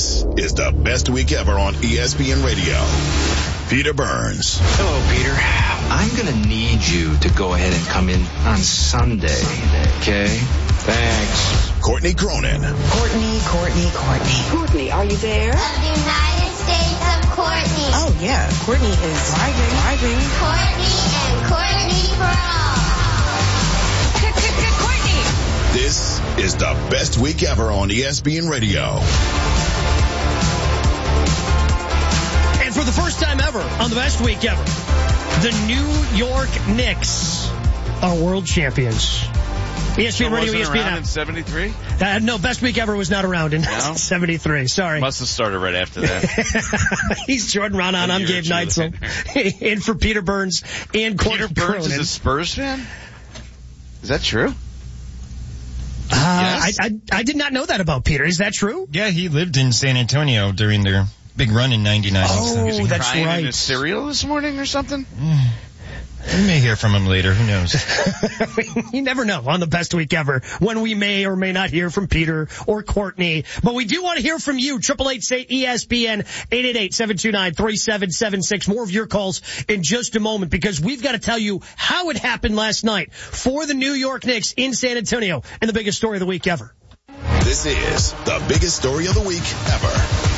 This is the best week ever on ESPN Radio. Peter Burns. Hello, Peter. I'm going to need you to go ahead and come in on Sunday, okay? Thanks. Courtney Cronin. Courtney. Courtney, are you there? Of the United States of Courtney. Oh, yeah. Courtney is driving. Courtney and Courtney for all. Courtney. This is the best week ever on ESPN Radio. And for the first time ever on the best week ever, the New York Knicks are world champions. ESPN Radio, ESPN around in 73? No, best week ever was not around in 73. Sorry. Must have started right after that. He's Jordan Raanan. I'm Gabe Neitzel. In for Peter Burns and Courtney Peter Burns Cronin. is a Spurs fan? Is that true? Yes. I did not know that about Peter. Is that true? Yeah, he lived in San Antonio during their big run in 99. Oh, that's crying right. in his cereal this morning or something? We may hear from him later. Who knows? You never know on the best week ever when we may or may not hear from Peter or Courtney. But we do want to hear from you. 888-SAY-ESPN, 888-729-3776. More of your calls in just a moment because we've got to tell you how it happened last night for the New York Knicks in San Antonio and the biggest story of the week ever. This is the biggest story of the week ever.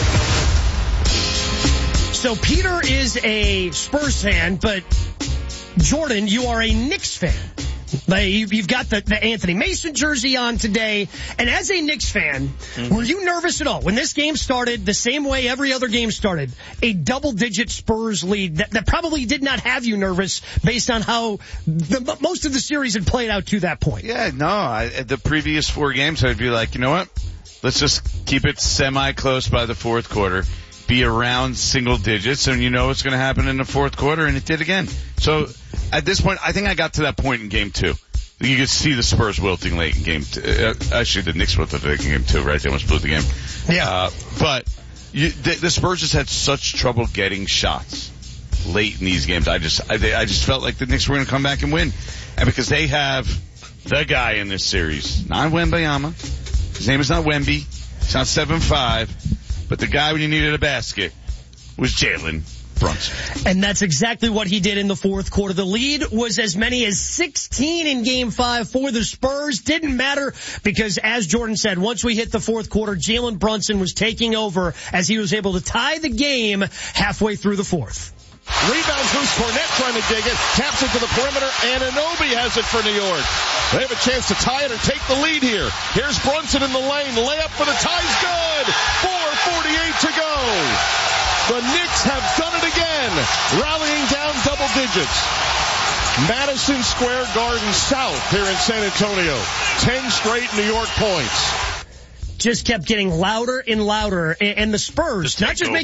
So Peter is a Spurs fan, but Jordan, you are a Knicks fan. You've got the Anthony Mason jersey on today. And as a Knicks fan, were you nervous at all when this game started the same way every other game started? A double-digit Spurs lead that probably did not have you nervous based on how most of the series had played out to that point. Yeah, no. The previous 4 games, I'd be like, you know what? Let's just keep it semi-close by the fourth quarter. Be around single digits, and you know what's going to happen in the fourth quarter, and it did again. So at this point, I think I got to that point in game 2. You could see the Spurs wilting late in game 2. Actually, the Knicks wilted late in game 2, right? They almost blew the game. Yeah. But the Spurs just had such trouble getting shots late in these games. I just felt like the Knicks were going to come back and win. And because they have the guy in this series, not Wembanyama. His name is not Wemby. It's not 7'5". But the guy when you needed a basket was Jalen Brunson. And that's exactly what he did in the fourth quarter. The lead was as many as 16 in Game 5 for the Spurs. Didn't matter because, as Jordan said, once we hit the fourth quarter, Jalen Brunson was taking over as he was able to tie the game halfway through the fourth. Rebounds loose. Cornette trying to dig it. Taps it to the perimeter. Anunoby has it for New York. They have a chance to tie it or take the lead here. Here's Brunson in the lane. Layup for the tie's good. 4:48 to go. The Knicks have done it again. Rallying down double digits. Madison Square Garden South here in San Antonio. 10 straight New York points. Just kept getting louder and louder. And the Spurs, not just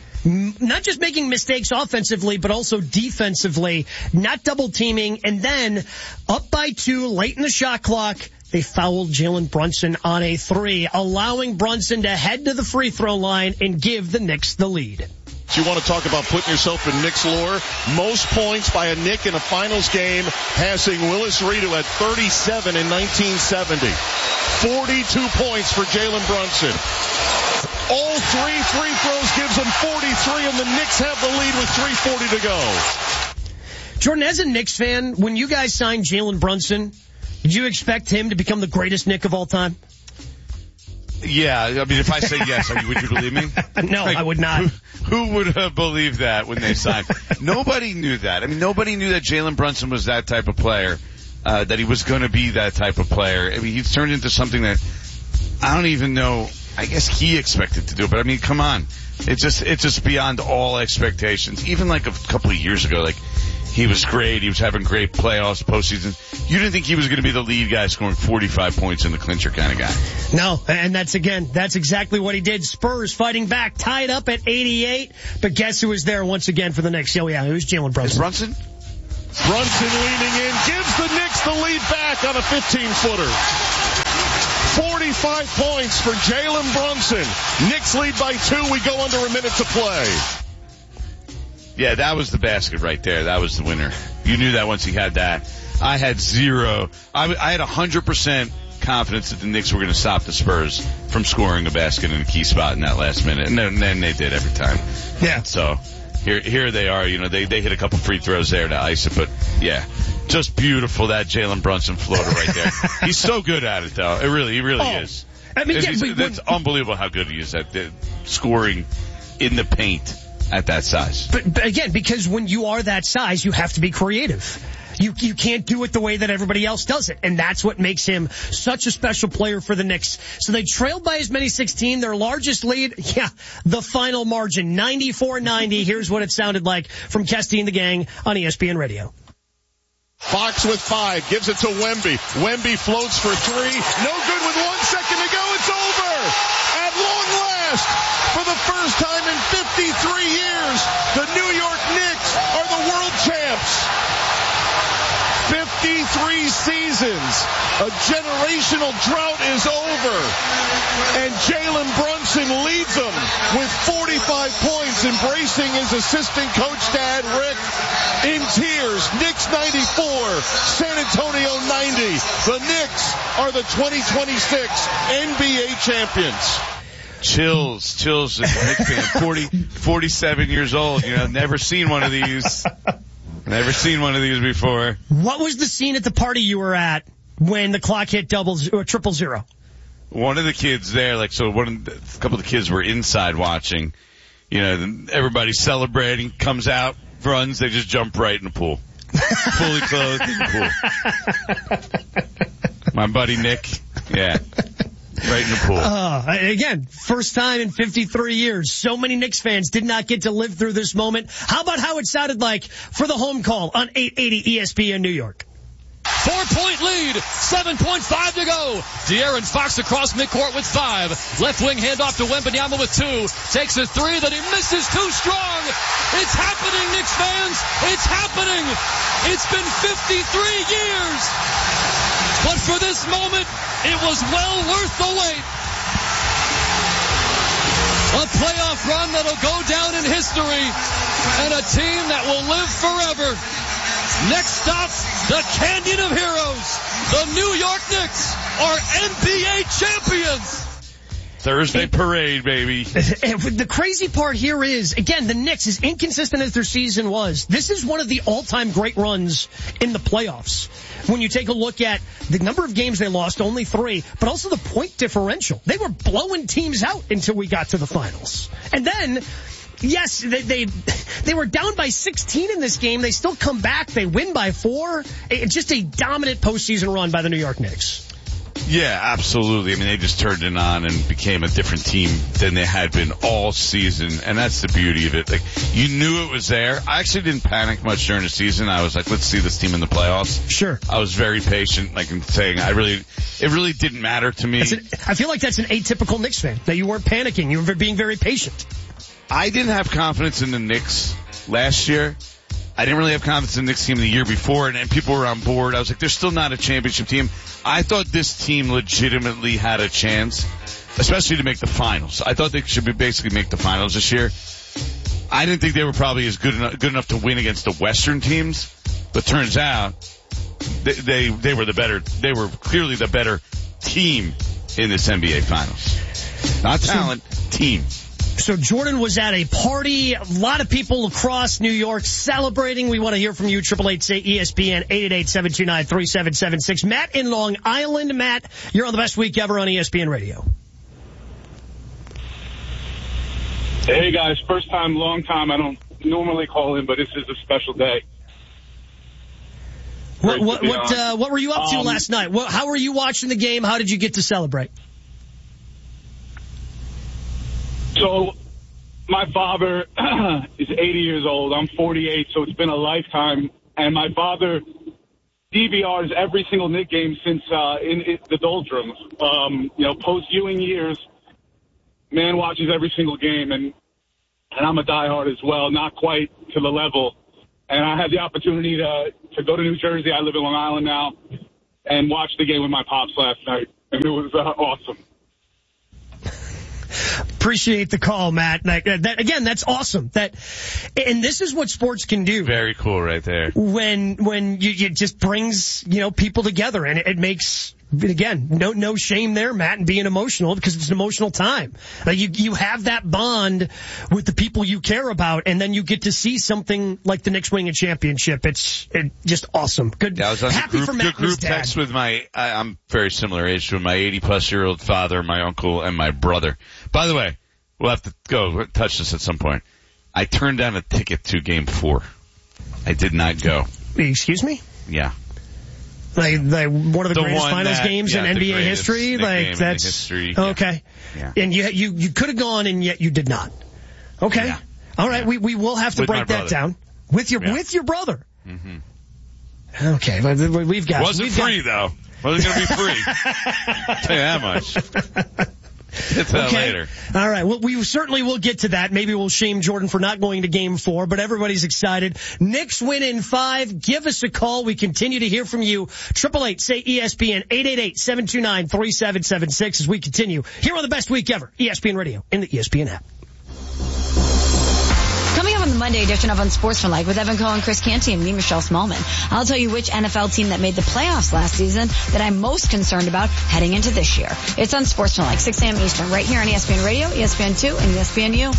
making mistakes offensively, but also defensively, not double teaming, and then up by 2 late in the shot clock, they fouled Jalen Brunson on a 3, allowing Brunson to head to the free throw line and give the Knicks the lead. You want to talk about putting yourself in Knicks lore? Most points by a Knick in a finals game, passing Willis Reed, who had 37 in 1970. 42 points for Jalen Brunson. All 3 free throws gives them 43, and the Knicks have the lead with 3:40 to go. Jordan, as a Knicks fan, when you guys signed Jalen Brunson, did you expect him to become the greatest Knick of all time? Yeah, I mean, if I say yes, would you believe me? No, I would not. Who would have believed that when they signed? Nobody knew that. I mean, nobody knew that Jalen Brunson was that type of player, that he was going to be that type of player. I mean, he's turned into something that I don't even know. I guess he expected to do, but I mean, come on. It's just beyond all expectations. Even like a couple of years ago, like, he was great. He was having great playoffs, postseason. You didn't think he was going to be the lead guy scoring 45 points in the clincher kind of guy. No, and that's exactly what he did. Spurs fighting back, tied up at 88. But guess who was there once again for the Knicks? Oh, yeah, it was Jalen Brunson. Is Brunson? Brunson leaning in, gives the Knicks the lead back on a 15-footer. 45 points for Jalen Brunson. Knicks lead by 2. We go under a minute to play. Yeah, that was the basket right there. That was the winner. You knew that once he had that. I had 0. I had 100% confidence that the Knicks were going to stop the Spurs from scoring a basket in a key spot in that last minute, and then they did every time. Yeah. So here they are. They hit a couple free throws there to ice it, but yeah, just beautiful, that Jalen Brunson floater right there. He's so good at it, though. He really is. I mean, that's unbelievable how good he is at scoring in the paint at that size. But again, because when you are that size, you have to be creative. You can't do it the way that everybody else does it. And that's what makes him such a special player for the Knicks. So they trailed by as many 16. Their largest lead, the final margin, 94-90. Here's what it sounded like from Kesty and the gang on ESPN Radio. Fox with 5, gives it to Wemby. Wemby floats for 3. No good with 1 second to go. It's over. At long last, for the first time in 53 years, the New York Knicks are the world champs. 53 seasons. A generational drought is over. And Jalen Brunson leads them with 45 points, embracing his assistant coach dad, Rick, in tears. Knicks 94, San Antonio 90. The Knicks are the 2026 NBA champions. Chills as a Knicks fan. 47 years old, never seen one of these. Never seen one of these before. What was the scene at the party you were at when the clock hit 000? One of the kids there, a couple of the kids were inside watching. Everybody's celebrating, comes out, runs, they just jump right in the pool. Fully clothed in the pool. My buddy Nick, right in the pool. Again, first time in 53 years. So many Knicks fans did not get to live through this moment. How about how it sounded like for the home call on 880 ESPN New York? 4-point lead, 7.5 to go. De'Aaron Fox across midcourt with 5. Left wing handoff to Wembanyama with 2. Takes a 3 that he misses too strong. It's happening, Knicks fans. It's happening. It's been 53 years. But for this moment, it was well worth the wait. A playoff run that'll go down in history, and a team that will live forever. Next stop, the Canyon of Heroes. The New York Knicks are NBA champions. Thursday parade, baby. The crazy part here is, again, the Knicks, as inconsistent as their season was, this is one of the all-time great runs in the playoffs. When you take a look at the number of games they lost, only 3, but also the point differential. They were blowing teams out until we got to the finals. And then, yes, they were down by 16 in this game. They still come back. They win by 4. It's just a dominant postseason run by the New York Knicks. Yeah, absolutely. I mean, they just turned it on and became a different team than they had been all season, and that's the beauty of it. You knew it was there. I actually didn't panic much during the season. I was like, let's see this team in the playoffs. Sure. I was very patient, in saying it really didn't matter to me. I feel like that's an atypical Knicks fan, that you weren't panicking. You were being very patient. I didn't have confidence in the Knicks last year. I didn't really have confidence in the Knicks team the year before, and people were on board. I was like, they're still not a championship team. I thought this team legitimately had a chance, especially to make the finals. I thought they should basically make the finals this year. I didn't think they were probably as good enough to win against the Western teams, but turns out they were they were clearly the better team in this NBA finals. Not talent, team. So Jordan was at a party. A lot of people across New York celebrating. We want to hear from you. 888-ESPN, 888-729-3776. Matt in Long Island. Matt, you're on the best week ever on ESPN Radio. Hey, guys. First time, long time. I don't normally call in, but this is a special day. What were you up to last night? How were you watching the game? How did you get to celebrate? So, my father is 80 years old. I'm 48, so it's been a lifetime. And my father DVRs every single Knick game since in the doldrums. Post-Ewing years, man watches every single game, and I'm a diehard as well, not quite to the level. And I had the opportunity to go to New Jersey. I live in Long Island now, and watch the game with my pops last night, and it was awesome. Appreciate the call, Matt. Again, that's awesome. And this is what sports can do. Very cool right there. When you just brings, people together, and it makes again, no shame there, Matt, in being emotional because it's an emotional time. You have that bond with the people you care about, and then you get to see something like the Knicks winning a championship. It's just awesome. Good. Yeah, I was on happy for Matt and his group dad. text with I'm very similar age to my 80-plus-year-old father, my uncle, and my brother. By the way, we'll have to go touch this at some point. I turned down a ticket to Game 4. I did not go. Excuse me? Yeah. Like one of the greatest finals games in NBA history? Like that's history. Okay. Yeah. And you could have gone and yet you did not. Okay. Yeah. All right, we will have to break that down. With your brother. Mm-hmm. Okay, we've got Wasn't free though. Wasn't gonna be free. Tell you that much. Get to that later. All right. Well, we certainly will get to that. Maybe we'll shame Jordan for not going to Game 4, but everybody's excited. Knicks win in 5. Give us a call. We continue to hear from you. 888 say ESPN 888-729-3776 as we continue here on the best week ever. ESPN Radio in the ESPN app. Coming up on the Monday edition of Unsportsmanlike with Evan Cohen, Chris Canty, and me, Michelle Smallman. I'll tell you which NFL team that made the playoffs last season that I'm most concerned about heading into this year. It's Unsportsmanlike, 6 a.m. Eastern, right here on ESPN Radio, ESPN2, and ESPNU.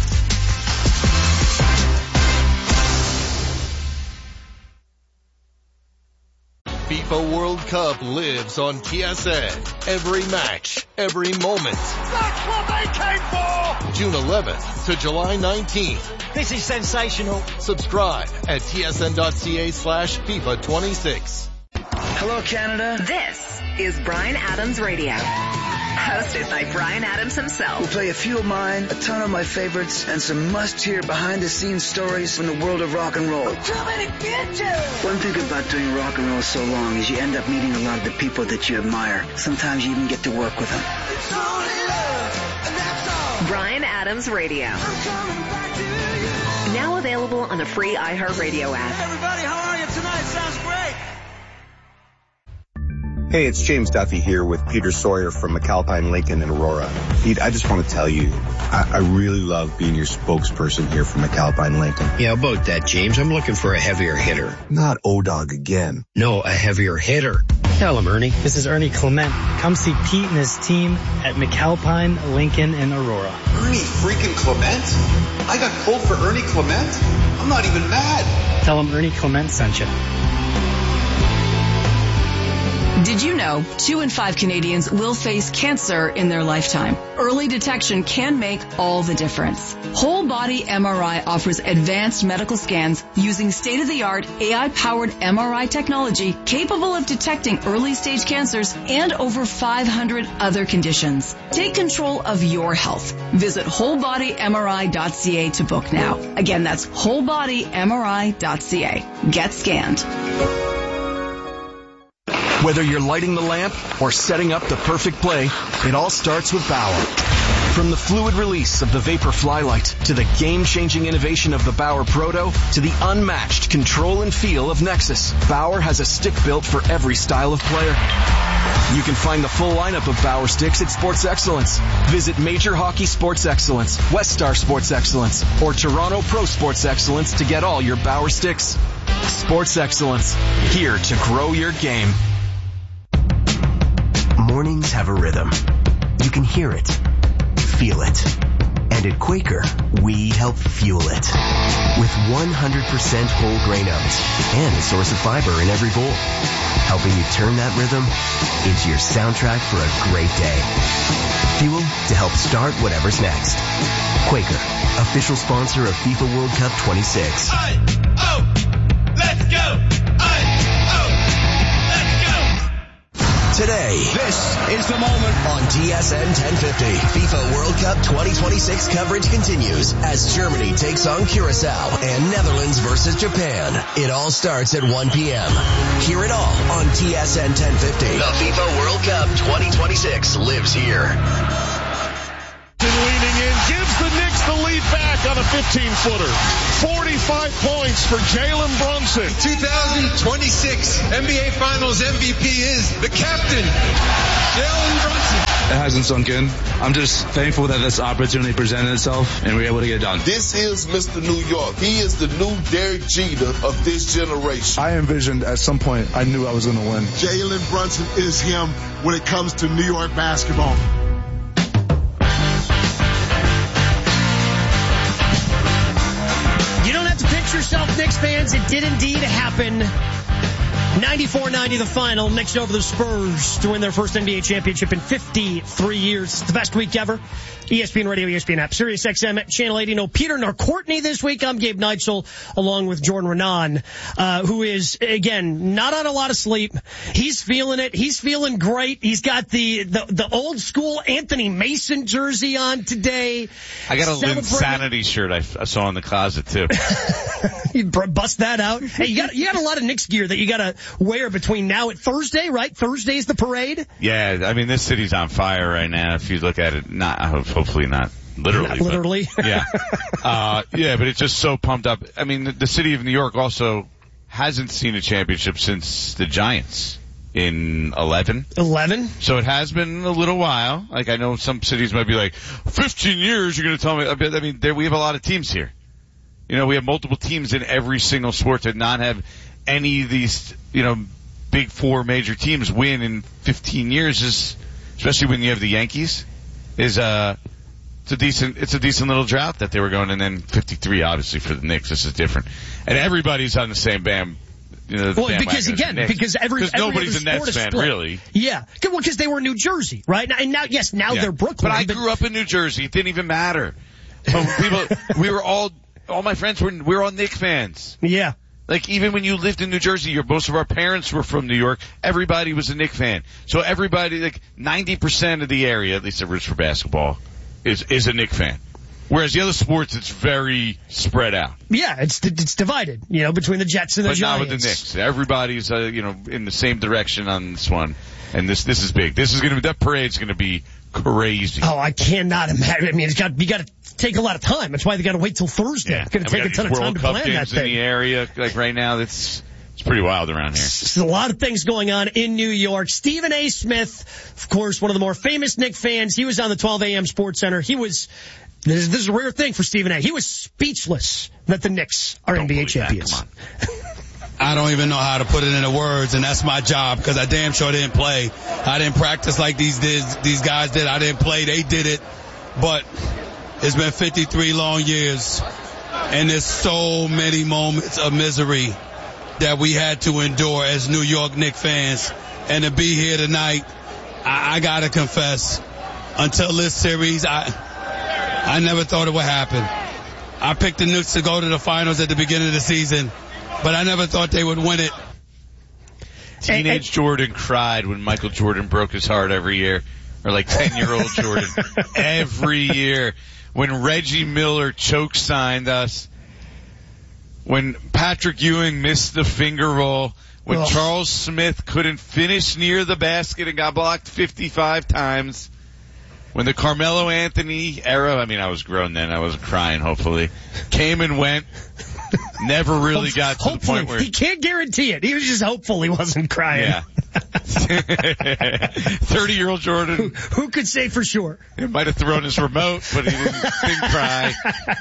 FIFA World Cup lives on TSN. Every match, every moment. That's what they came for! June 11th to July 19th. This is sensational. Subscribe at tsn.ca/FIFA26. Hello, Canada. This is Bryan Adams Radio. Hosted by Bryan Adams himself. We'll play a few of mine, a ton of my favorites, and some must-hear behind-the-scenes stories from the world of rock and roll. Too many bitches! One thing about doing rock and roll so long is you end up meeting a lot of the people that you admire. Sometimes you even get to work with them. It's only love, and that's all. Bryan Adams Radio. I'm coming back to you. Now available on the free iHeartRadio app. Hey everybody, how are you tonight? Sounds great. Hey, it's James Duffy here with Peter Sawyer from McAlpine Lincoln in Aurora. Pete, I just want to tell you, I really love being your spokesperson here for McAlpine Lincoln. Yeah, about that, James. I'm looking for a heavier hitter. Not O-Dog again. No, a heavier hitter. Tell him, Ernie. This is Ernie Clement. Come see Pete and his team at McAlpine Lincoln in Aurora. Ernie freaking Clement? I got pulled for Ernie Clement? I'm not even mad. Tell him Ernie Clement sent you. Did you know 2 in 5 Canadians will face cancer in their lifetime? Early detection can make all the difference. Whole Body MRI offers advanced medical scans using state-of-the-art AI-powered MRI technology capable of detecting early-stage cancers and over 500 other conditions. Take control of your health. Visit wholebodymri.ca to book now. Again, that's wholebodymri.ca. Get scanned. Whether you're lighting the lamp or setting up the perfect play, it all starts with Bauer. From the fluid release of the Vapor Flylight to the game-changing innovation of the Bauer Proto to the unmatched control and feel of Nexus, Bauer has a stick built for every style of player. You can find the full lineup of Bauer sticks at Sports Excellence. Visit Major Hockey Sports Excellence, West Star Sports Excellence, or Toronto Pro Sports Excellence to get all your Bauer sticks. Sports Excellence, here to grow your game. Mornings have a rhythm. You can hear it, feel it. And at Quaker, we help fuel it. With 100% whole grain oats and a source of fiber in every bowl. Helping you turn that rhythm into your soundtrack for a great day. Fuel to help start whatever's next. Quaker, official sponsor of FIFA World Cup 26. Let's go! Today, this is the moment on TSN 1050. FIFA World Cup 2026 coverage continues as Germany takes on Curacao and Netherlands versus Japan. It all starts at 1 p.m. Hear it all on TSN 1050. The FIFA World Cup 2026 lives here. Leaning in, gives the Knicks the lead back on a the 15-footer. 45 points for Jalen Brunson. 2026 NBA Finals MVP is the captain, Jalen Brunson. It hasn't sunk in. I'm just thankful that this opportunity presented itself and we were able to get it done. This is Mr. New York. He is the new Derek Jeter of this generation. I envisioned at some point I knew I was going to win. Jalen Brunson is him when it comes to New York basketball. You don't have to pinch yourself, Knicks fans. It did indeed happen. 94-90 the final. Knicks over the Spurs to win their first NBA championship in 53 years. It's the best week ever. ESPN Radio, ESPN app, Sirius XM, Channel 80. No Peter nor Courtney this week. I'm Gabe Neitzel, along with Jordan Renan, who is, again, not on a lot of sleep. He's feeling it. He's feeling great. He's got the old school Anthony Mason jersey on today. I got a Linsanity shirt I saw in the closet, too. You bust that out. Hey, you got a lot of Knicks gear that you got to wear between now and Thursday, right? Thursday's the parade. Yeah, I mean, this city's on fire right now. If you look at it, hopefully not literally. Not literally. But, yeah. Yeah, but it's just so pumped up. I mean, the city of New York also hasn't seen a championship since the Giants in 11. 11? So it has been a little while. Like, I know some cities might be like, 15 years, you're going to tell me. I mean, we have a lot of teams here. You know, we have multiple teams in every single sport. To not have any of these, big four major teams win in 15 years is, especially when you have the Yankees, it's a decent little drought that they were going, and then 53 obviously for the Knicks. This is different. And everybody's on the same band. Because nobody's a Nets fan, really. Yeah. Well, because they were New Jersey, right? And now they're Brooklyn. But I grew up in New Jersey. It didn't even matter. All my friends were all Knicks fans. Yeah. Like, even when you lived in New Jersey, most of our parents were from New York. Everybody was a Knicks fan. So everybody, like 90% of the area, at least that roots for basketball, is a Knicks fan. Whereas the other sports, it's very spread out. Yeah, it's divided, between the Jets and the Giants. But not with the Knicks. Everybody's, in the same direction on this one. And this is big. That parade's gonna be crazy. Oh, I cannot imagine. I mean, you got to take a lot of time. That's why they got to wait till Thursday. Yeah. It's going to take a ton of time to plan that thing. World Cup games in the area, like right now, it's pretty wild around here. There's a lot of things going on in New York. Stephen A. Smith, of course, one of the more famous Knicks fans. He was on the 12 a.m. Sports Center. This is a rare thing for Stephen A. He was speechless that the Knicks are NBA champions. Come on. I don't even know how to put it into words, and that's my job, because I damn sure didn't play. I didn't practice like these guys did. I didn't play. They did it. But it's been 53 long years, and there's so many moments of misery that we had to endure as New York Knicks fans. And to be here tonight, I got to confess, until this series, I never thought it would happen. I picked the Knicks to go to the finals at the beginning of the season, but I never thought they would win it. Teenage Jordan cried when Michael Jordan broke his heart every year. Or like 10-year-old Jordan. Every year. When Reggie Miller choke signed us. When Patrick Ewing missed the finger roll. When Charles Smith couldn't finish near the basket and got blocked 55 times. When the Carmelo Anthony era, I was grown then, I wasn't crying, hopefully, came and went. Never really got to the point where... He can't guarantee it. He was just hopeful he wasn't crying. Yeah. 30-year-old Jordan. Who could say for sure? He might have thrown his remote, but he didn't cry.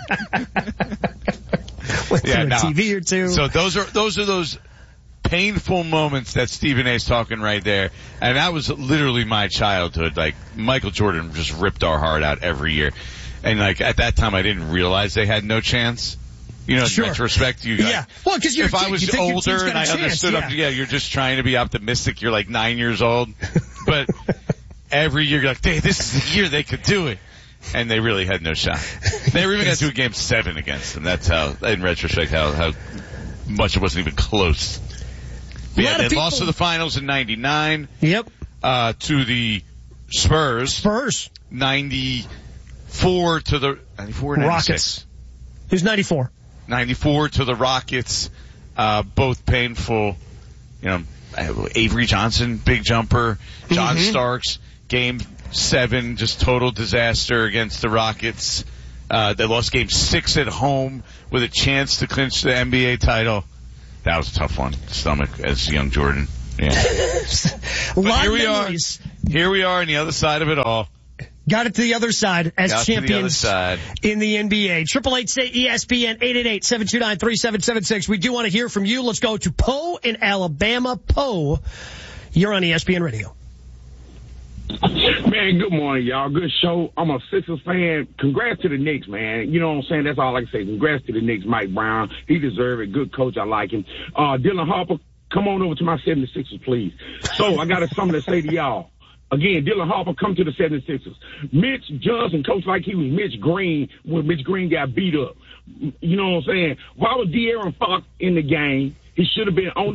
Went through a TV or two. So those are those painful moments that Stephen A.'s talking right there. And that was literally my childhood. Like, Michael Jordan just ripped our heart out every year. And like, at that time I didn't realize they had no chance. In retrospect, well, because if I was older and I understood, you're just trying to be optimistic. You're like 9 years old, but every year you're like, hey, this is the year they could do it, and they really had no shot. They even got to a game 7 against them. That's how, in retrospect, how much it wasn't even close. But yeah, they lost to the finals in '99. Yep. To the Spurs. 94 to the 94 and Rockets. It was 94. 94 to the Rockets, both painful. Avery Johnson, big jumper. John Starks, game 7, just total disaster against the Rockets. They lost game 6 at home with a chance to clinch the NBA title. That was a tough one to stomach as young Jordan. Yeah. But here we are. Here we are on the other side of it all. Got it to the other side as Got champions in the NBA. 888-ESPN, 888-729-3776. We do want to hear from you. Let's go to Poe in Alabama. Poe, you're on ESPN Radio. Man, good morning, y'all. Good show. I'm a Sixers fan. Congrats to the Knicks, man. You know what I'm saying? That's all I can say. Congrats to the Knicks, Mike Brown. He deserves it. Good coach. I like him. Dylan Harper, come on over to my 76ers, please. So I got something to say to y'all. Again, Dylan Harper, come to the 76ers. Mitch Johnson coached like he was Mitch Green when Mitch Green got beat up. You know what I'm saying? Why was De'Aaron Fox in the game? He should have been on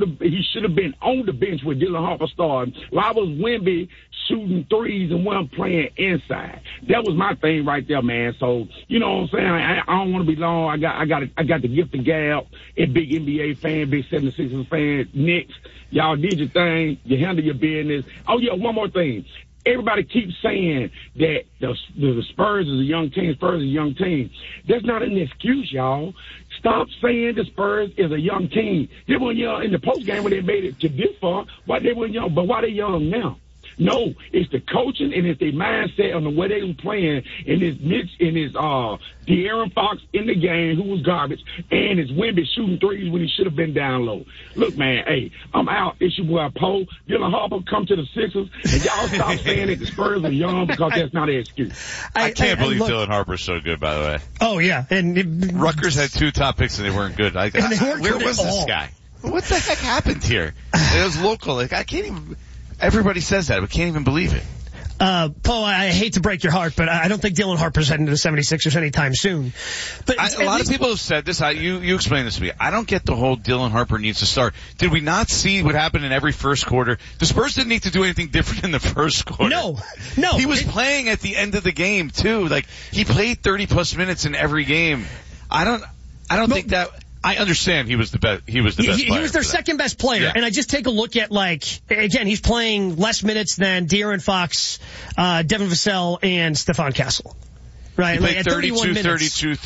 the bench with Dylan Harper starting. Why was Wemby shooting threes and wasn't playing inside? That was my thing right there, man. So, you know what I'm saying? I don't want to be long. I got the gift of gab. A big NBA fan, big 76ers fan. Knicks, y'all did your thing. You handle your business. Oh yeah, one more thing. Everybody keeps saying that the Spurs is a young team. Spurs is a young team. That's not an excuse, y'all. Stop saying the Spurs is a young team. They weren't young in the postgame when they made it to this far. Why they weren't young? But why they young now? No, it's the coaching and it's the mindset on the way they were playing. And it's Mitch and it's De'Aaron Fox in the game, who was garbage, and it's Wemby shooting threes when he should have been down low. Look, man, hey, I'm out. It's your boy Poe. Dylan Harper, come to the Sixers, and y'all stop saying that the Spurs are young because that's not an excuse. I can't believe Dylan Harper's so good, by the way. Oh yeah, and Rutgers had 2 top picks and they weren't good. Where was this guy? What the heck happened here? It was local. Like I can't even. Everybody says that, but can't even believe it. Poe, I hate to break your heart, but I don't think Dylan Harper's heading to the 76ers anytime soon. But a lot of people have said this. You explain this to me. I don't get the whole Dylan Harper needs to start. Did we not see what happened in every first quarter? The Spurs didn't need to do anything different in the first quarter. No. He was playing at the end of the game too. Like he played 30+ minutes in every game. I don't think that. I understand he was the best. He was the best. He was their second best player, and I just take a look at again, he's playing less minutes than De'Aaron Fox, Devin Vassell, and Stephon Castle. Right, he played 32,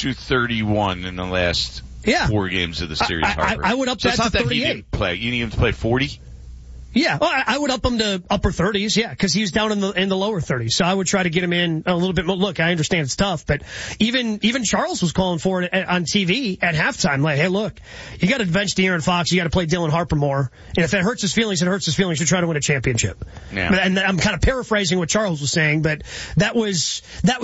31 in the last 4 games of the series. I would up that to 38. That he didn't play. You need him to play 40. Yeah, well, I would up him to upper 30s, because he was down in the lower 30s. So I would try to get him in a little bit more. Look, I understand it's tough, but even Charles was calling for it on TV at halftime. Like, hey, look, you got to bench De'Aaron Fox, you got to play Dylan Harper more, and if it hurts his feelings, it hurts his feelings. You're trying to win a championship. Yeah. And I'm kind of paraphrasing what Charles was saying, but that was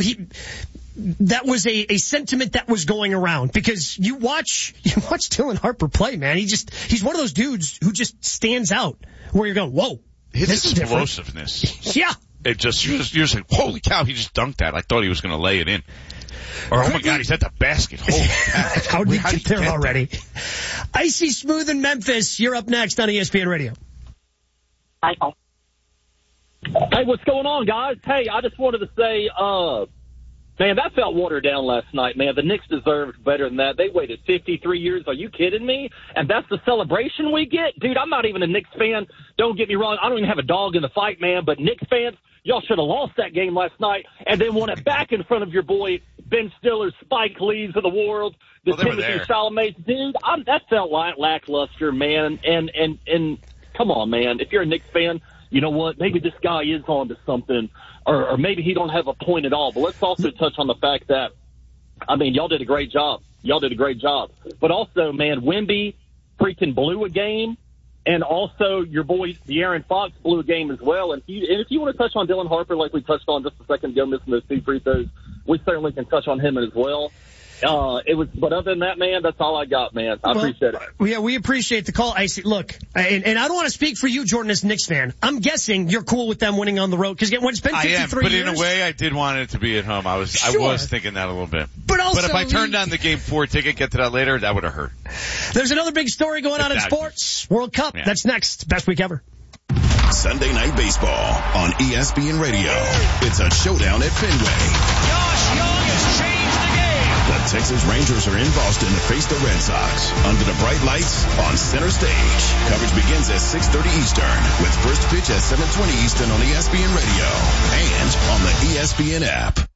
a sentiment that was going around because you watch Dylan Harper play, man. He's one of those dudes who just stands out where you're going, whoa. His explosiveness. Yeah. You're just like, holy cow, he just dunked that. I thought he was going to lay it in. Or, oh my God, he's at the basket. Holy cow. How did he get there already? Icy Smooth in Memphis. You're up next on ESPN Radio. Hey, what's going on, guys? Hey, I just wanted to say, man, that felt watered down last night, man. The Knicks deserved better than that. They waited 53 years. Are you kidding me? And that's the celebration we get? Dude, I'm not even a Knicks fan. Don't get me wrong. I don't even have a dog in the fight, man. But Knicks fans, y'all should have lost that game last night and then won it back in front of your boy Ben Stiller, Spike Lee's of the world, the Timothy Chalamet. Dude, that felt like lackluster, man. And come on, man. If you're a Knicks fan, you know what? Maybe this guy is on to something, or maybe he don't have a point at all. But let's also touch on the fact that, I mean, y'all did a great job. But also, man, Wemby freaking blew a game, and also your boy De'Aaron Fox blew a game as well. And if you want to touch on Dylan Harper, like we touched on just a second ago, missing those 2 free throws, we certainly can touch on him as well. But other than that, man, that's all I got, man. I appreciate it. Yeah, we appreciate the call. Look, and I don't want to speak for you, Jordan, as a Knicks fan. I'm guessing you're cool with them winning on the road because when it's been 53 years. But in a way, I did want it to be at home. I was thinking that a little bit. But if I turned down the Game 4 ticket, get to that later, that would have hurt. There's another big story going on in sports. World Cup. Yeah. That's next. Best week ever. Sunday Night Baseball on ESPN Radio. It's a showdown at Fenway. Josh Young has changed the game. The Texas Rangers are in Boston to face the Red Sox under the bright lights on center stage. Coverage begins at 6:30 Eastern with first pitch at 7:20 Eastern on ESPN Radio and on the ESPN app.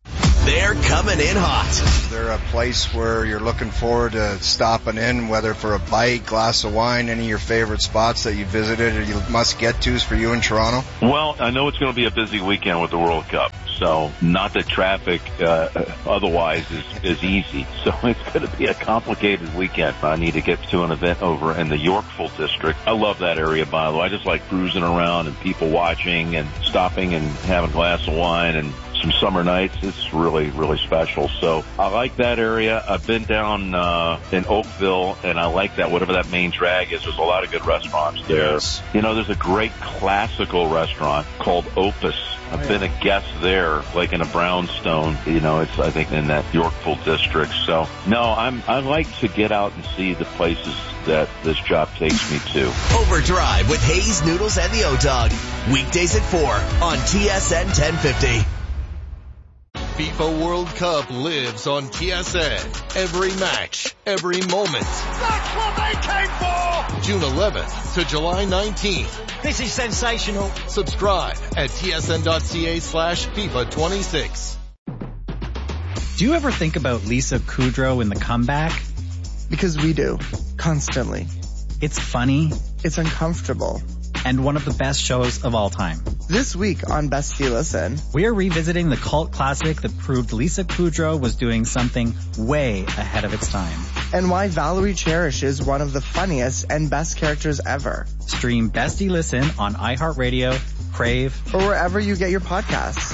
they're coming in hot. Is there a place where you're looking forward to stopping in, whether for a bite, glass of wine, any of your favorite spots that you visited or you must get tos for you in Toronto? Well, I know it's going to be a busy weekend with the World Cup. So not that traffic otherwise is easy. So it's going to be a complicated weekend. I need to get to an event over in the Yorkville district. I love that area, by the way. I just like cruising around and people watching and stopping and having a glass of wine and some summer nights. It's really, really special. So I like that area. I've been down in Oakville, and I like that, whatever that main drag is. There's a lot of good restaurants there. Yes. You know, there's a great classical restaurant called Opus. I've been a guest there, like in a brownstone. You know, it's, I think, in that Yorkville district. So, no, I like to get out and see the places that this job takes me to. Overdrive with Hayes, Noodles, and the O-Dog. Weekdays at 4 on TSN 1050. FIFA World Cup lives on TSN. Every match, every moment. That's what they came for! June 11th to July 19th. This is sensational. Subscribe at tsn.ca/FIFA 26. Do you ever think about Lisa Kudrow in The Comeback? Because we do. Constantly. It's funny. It's uncomfortable. And one of the best shows of all time. This week on Bestie Listen, we are revisiting the cult classic that proved Lisa Kudrow was doing something way ahead of its time. And why Valerie Cherish is one of the funniest and best characters ever. Stream Bestie Listen on iHeartRadio, Crave, or wherever you get your podcasts.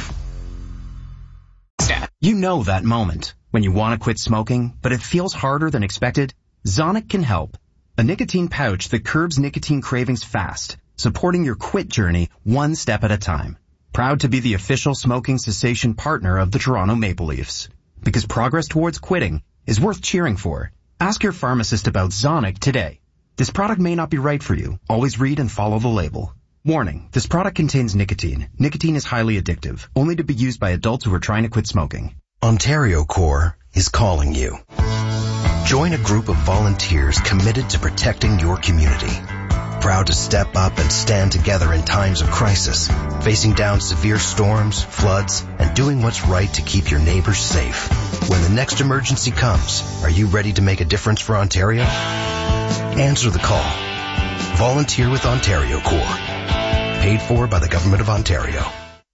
You know that moment when you want to quit smoking, but it feels harder than expected? Zonic can help. A nicotine pouch that curbs nicotine cravings fast, supporting your quit journey one step at a time. Proud to be the official smoking cessation partner of the Toronto Maple Leafs. Because progress towards quitting is worth cheering for. Ask your pharmacist about Zonic today. This product may not be right for you. Always read and follow the label. Warning, this product contains nicotine. Nicotine is highly addictive, only to be used by adults who are trying to quit smoking. Ontario Corps is calling you. Join a group of volunteers committed to protecting your community. Proud to step up and stand together in times of crisis, facing down severe storms, floods, and doing what's right to keep your neighbors safe. When the next emergency comes, are you ready to make a difference for Ontario? Answer the call. Volunteer with Ontario Corps. Paid for by the Government of Ontario.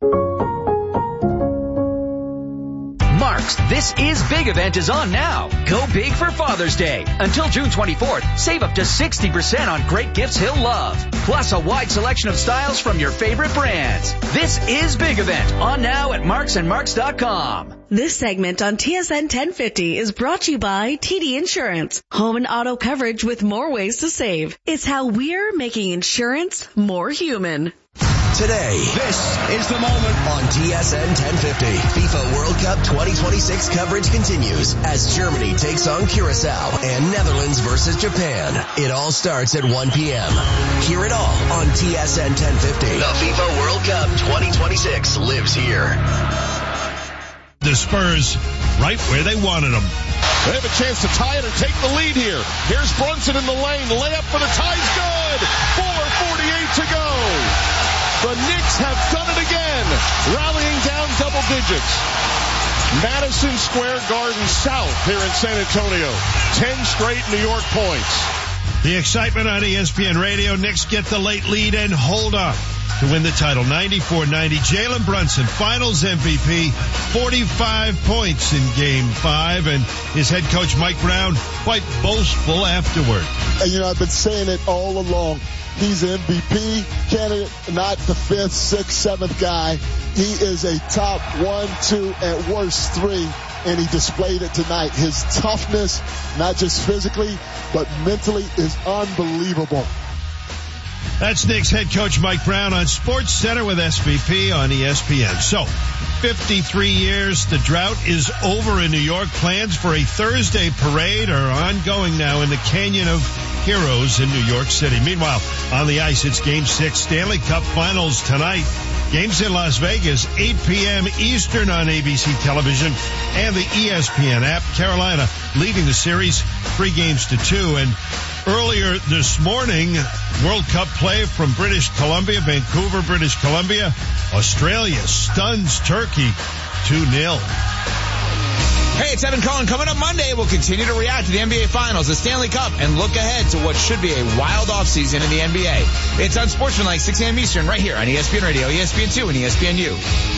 Mark's This Is Big event is on now. Go big for Father's Day. Until June 24th, save up to 60% on great gifts he'll love. Plus a wide selection of styles from your favorite brands. This Is Big event on now at marksandmarks.com. This segment on TSN 1050 is brought to you by TD Insurance. Home and auto coverage with more ways to save. It's how we're making insurance more human. Today, this is the moment on TSN 1050. FIFA World Cup 2026 coverage continues as Germany takes on Curacao and Netherlands versus Japan. It all starts at 1 p.m. Hear it all on TSN 1050. The FIFA World Cup 2026 lives here. The Spurs right where they wanted them. They have a chance to tie it or take the lead here. Here's Brunson in the lane. Layup for the tie's good. 4:48 to go. The Knicks have done it again, rallying down double digits. Madison Square Garden South here in San Antonio. 10 straight New York points. The excitement on ESPN Radio. Knicks get the late lead and hold on to win the title. 94-90. Jalen Brunson, Finals MVP, 45 points in Game 5, and his head coach Mike Brown quite boastful afterward. And I've been saying it all along. He's an MVP candidate, not the 5th, 6th, 7th guy. He is a top 1, 2, at worst 3, and he displayed it tonight. His toughness, not just physically, but mentally, is unbelievable. That's Knicks head coach Mike Brown on Sports Center with SVP on ESPN. So, 53 years, the drought is over in New York. Plans for a Thursday parade are ongoing now in the Canyon of Heroes in New York City. Meanwhile, on the ice, it's Game 6 Stanley Cup Finals tonight. Games in Las Vegas, 8 p.m. Eastern on ABC television and the ESPN app. Carolina leading the series 3-2. And earlier this morning, World Cup play from British Columbia, Vancouver, British Columbia. Australia stuns Turkey 2-0. Hey, it's Evan Cohen. Coming up Monday, we'll continue to react to the NBA Finals, the Stanley Cup, and look ahead to what should be a wild offseason in the NBA. It's Unsportsmanlike, 6 a.m. Eastern, right here on ESPN Radio, ESPN2, and ESPNU.